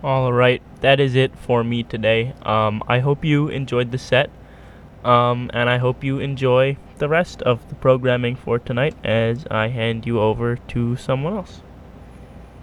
All right, that is it for me today. I hope you enjoyed the set, and I hope you enjoy the rest of the programming for tonight as I hand you over to someone else.